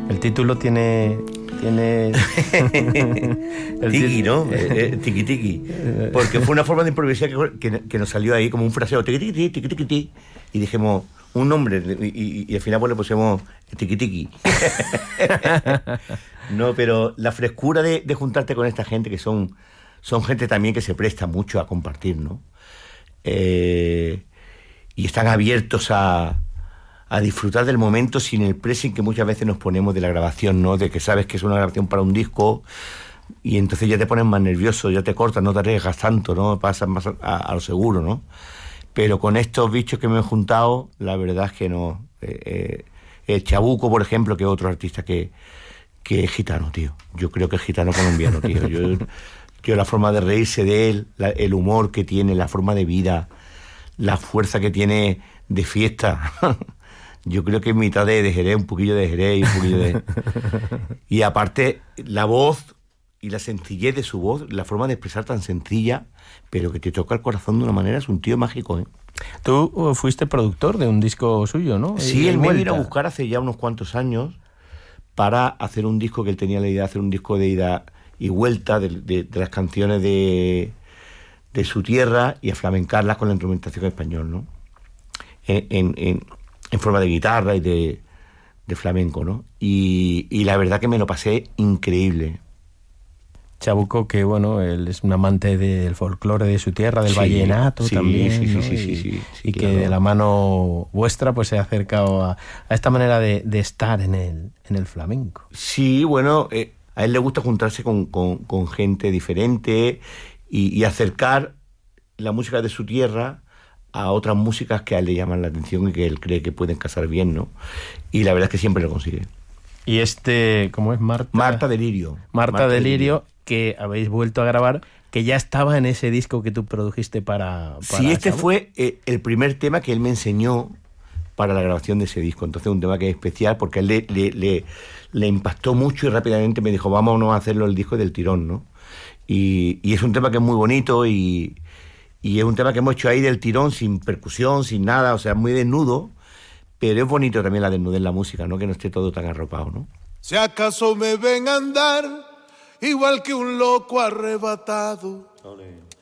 El título tiene Tiki, ¿no? Tiki tiki. Porque fue una forma de improvisar que nos salió ahí como un fraseo, tiki tiki tiki tiki tiki, y dijimos un nombre y al final pues le pusimos tiki tiki. No, pero la frescura de juntarte con esta gente que son gente también que se presta mucho a compartir, ¿no? Y están abiertos a disfrutar del momento sin el pressing que muchas veces nos ponemos de la grabación, ¿no? De que sabes que es una grabación para un disco y entonces ya te pones más nervioso, ya te cortas, no te arriesgas tanto, ¿no? Pasas más a lo seguro, ¿no? Pero con estos bichos que me he juntado, la verdad es que no. El Chabuco, por ejemplo, que es otro artista que es gitano, tío. Yo creo que es gitano colombiano, tío. Yo la forma de reírse de él, el humor que tiene, la forma de vida, la fuerza que tiene de fiesta... Yo creo que es mitad de Jerez, un poquillo de Jerez y un poquillo de... Y aparte, la voz y la sencillez de su voz, la forma de expresar tan sencilla, pero que te toca el corazón de una manera, es un tío mágico, ¿eh? Tú fuiste productor de un disco suyo, ¿no? Sí, él me vino a buscar hace ya unos cuantos años para hacer un disco, que él tenía la idea de hacer un disco de ida y vuelta de las canciones de su tierra y a flamencarlas con la instrumentación español, ¿no? En forma de guitarra y de flamenco, ¿no? Y la verdad que me lo pasé increíble. Chabuco, que bueno, él es un amante del folclore de su tierra, del vallenato también, ¿no? Y que claro, de la mano vuestra pues se ha acercado a esta manera de estar en el flamenco. Sí, bueno, a él le gusta juntarse con gente diferente y acercar la música de su tierra a otras músicas que a él le llaman la atención y que él cree que pueden casar bien, ¿no? Y la verdad es que siempre lo consigue. Y ¿cómo es? Marta Delirio. Marta Delirio, que habéis vuelto a grabar, que ya estaba en ese disco que tú produjiste para sí, este Chabuco. fue el primer tema que él me enseñó para la grabación de ese disco. Entonces un tema que es especial porque a él le impactó mucho y rápidamente me dijo, vámonos a hacerlo el disco del tirón, ¿no? Y es un tema que es muy bonito y es un tema que hemos hecho ahí del tirón, sin percusión, sin nada, o sea, muy desnudo, pero es bonito también la desnudez en la música, ¿no? Que no esté todo tan arropado, ¿no? Si acaso me ven andar igual que un loco arrebatado,